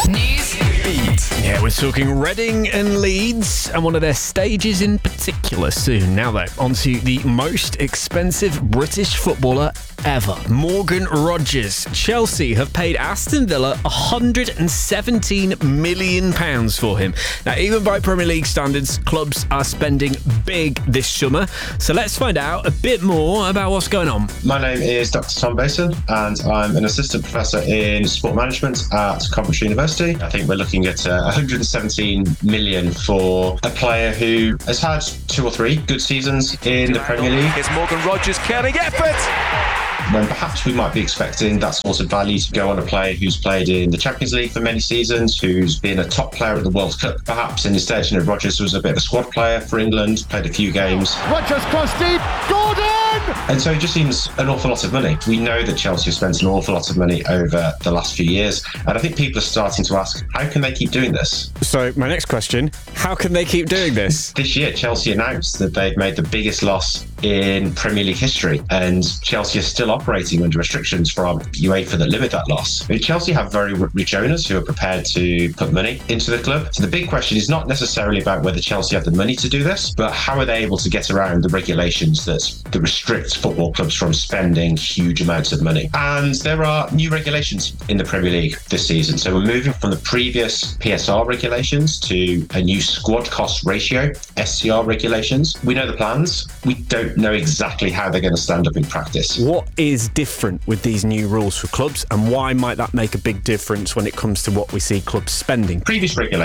News Beat. Yeah, we're talking Reading and Leeds and one of their stages in particular soon. Now though, onto the most expensive British footballer ever. Morgan Rogers. Chelsea have paid Aston Villa £117 million for him. Now, even by Premier League standards, clubs are spending big this summer. So let's find out a bit more about what's going on. My name is Dr. Tom Bason, and I'm an assistant professor in sport management at Coventry University. I think we're looking at 117 million for a player who has had 2 or 3 good seasons in the Premier League. It's Morgan Rogers' curling effort. When perhaps we might be expecting that sort of value to go on a player who's played in the Champions League for many seasons, who's been a top player at the World Cup, perhaps. And instead, Rogers was a bit of a squad player for England, played a few games. Rogers crossed deep, Gordon! And so it just seems an awful lot of money. We know that Chelsea have spent an awful lot of money over the last few years. And I think people are starting to ask, how can they keep doing this? So my next question, how can they keep doing this? This year, Chelsea announced that they've made the biggest loss in Premier League history, and Chelsea are still operating under restrictions from UEFA that limit that loss. Chelsea have very rich owners who are prepared to put money into the club. So the big question is not necessarily about whether Chelsea have the money to do this, but how are they able to get around the regulations that restrict football clubs from spending huge amounts of money. And there are new regulations in the Premier League this season. So we're moving from the previous PSR regulations to a new squad cost ratio, SCR regulations. We know the plans. We don't know exactly how they're going to stand up in practice. What is different with these new rules for clubs, and why might that make a big difference when it comes to what we see clubs spending? Previous regulations